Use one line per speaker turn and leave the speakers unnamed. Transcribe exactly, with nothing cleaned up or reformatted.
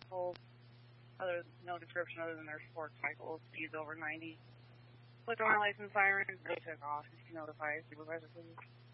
vehicles. Other no description other than their sports cycles, speeds over ninety. Clicked on my license siren, they took off. If you notify a supervisor, please.